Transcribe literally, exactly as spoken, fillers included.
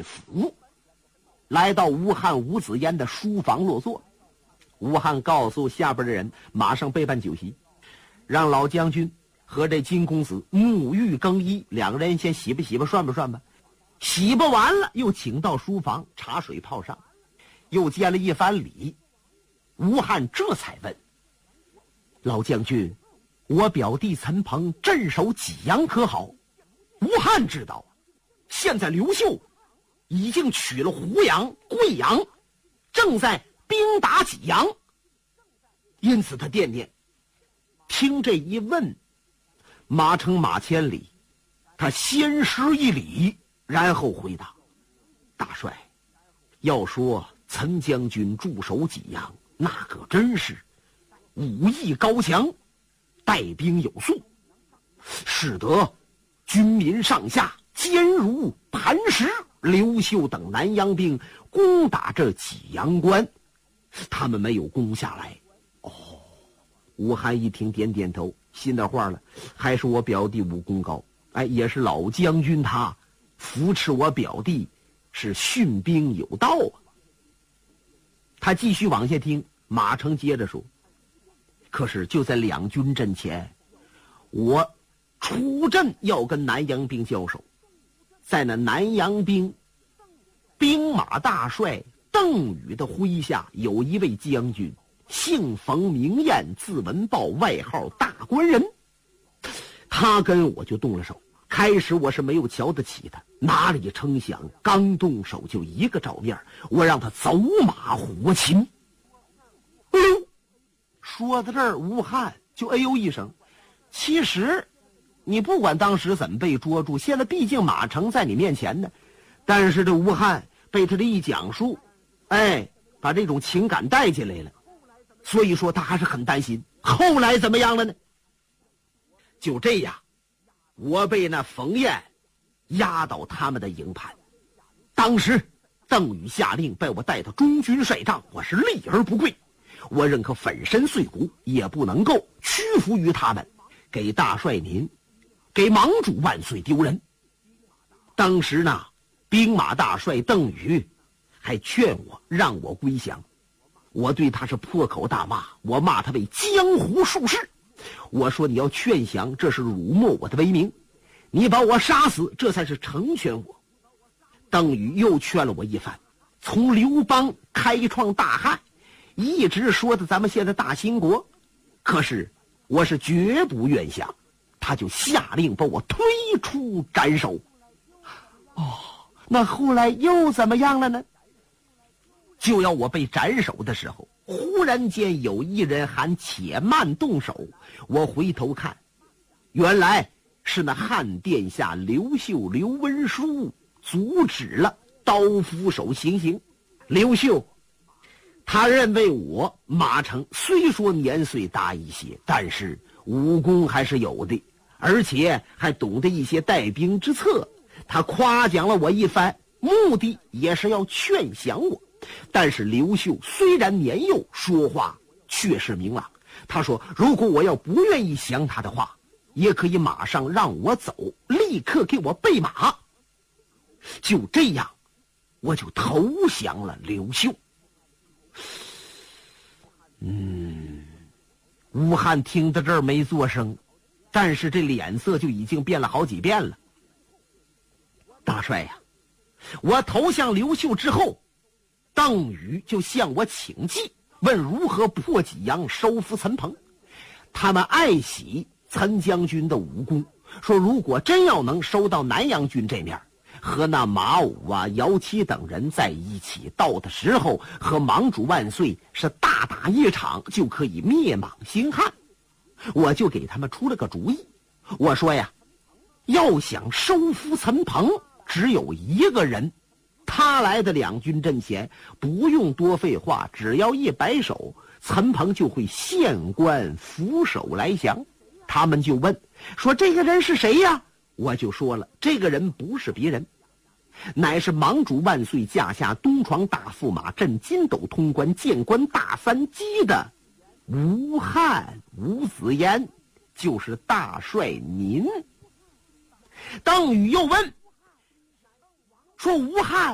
府，来到吴汉吴子焉的书房落座。吴汉告诉下边的人马上备办酒席，让老将军和这金公子沐浴更衣，两个人先洗吧洗吧涮吧涮吧，洗吧完了又请到书房，茶水泡上，又接了一番礼。吴汉这才问：老将军，我表弟陈鹏镇守济阳可好？吴汉知道现在刘秀已经取了湖阳、贵阳，正在兵打济阳，因此他惦念。听这一问，马程马千里，他先施一礼，然后回答：大帅，要说陈将军驻守济阳，那可真是武艺高强，带兵有素，使得军民上下坚如磐石。刘秀等南阳兵攻打这济阳关，他们没有攻下来。哦，吴汉一听点点头，心的话了，还是我表弟武功高，哎，也是老将军他扶持我表弟，是训兵有道啊。他继续往下听，马程接着说：可是就在两军阵前，我出阵要跟南阳兵交手，在那南阳兵兵马大帅邓禹的麾下有一位将军，姓冯名彦，字文豹，外号大官人。他跟我就动了手，开始我是没有瞧得起他，哪里成想刚动手就一个照面，我让他走马活擒。哎呦，说到这儿，吴汉就哎呦一声。其实你不管当时怎么被捉住，现在毕竟马程在你面前呢，但是这吴汉被他这一讲述，哎，把这种情感带进来了，所以说他还是很担心。后来怎么样了呢？就这样，我被那冯彦压倒他们的营盘。当时邓禹下令把我带到中军帅帐，我是立而不跪，我认可粉身碎骨也不能够屈服于他们，给大帅您给盟主万岁丢人。当时呢，兵马大帅邓禹还劝我让我归降，我对他是破口大骂，我骂他为江湖术士，我说你要劝降，这是辱没我的威名，你把我杀死，这才是成全我。邓禹又劝了我一番，从刘邦开创大汉，一直说的咱们现在大兴国，可是我是绝不愿降，他就下令把我推出斩首。哦，那后来又怎么样了呢？就要我被斩首的时候，忽然间有一人喊且慢动手，我回头看，原来是那汉殿下刘秀刘文书阻止了刀斧手行刑。刘秀他认为我马程虽说年岁大一些，但是武功还是有的，而且还懂得一些带兵之策，他夸奖了我一番，目的也是要劝降我。但是刘秀虽然年幼，说话却是明朗，他说如果我要不愿意降他的话，也可以马上让我走，立刻给我备马。就这样，我就投降了刘秀。嗯，吴汉听到这儿没作声，但是这脸色就已经变了好几遍了。大帅呀，我投降刘秀之后，邓禹就向我请计，问如何破济阳，收服陈鹏。他们爱惜陈将军的武功，说如果真要能收到南阳军这面，和那马武啊、姚七等人在一起，到的时候和盟主万岁是大打一场，就可以灭莽兴汉。我就给他们出了个主意，我说呀，要想收服陈鹏，只有一个人，他来的两军阵前，不用多废话，只要一摆手，陈鹏就会县官俯首来降。他们就问说这个人是谁呀？我就说了，这个人不是别人，乃是盟主万岁驾下东床大驸马，镇筋斗通关，谏官大三击的吴汉吴子焉，就是大帅您。邓禹又问说吴汉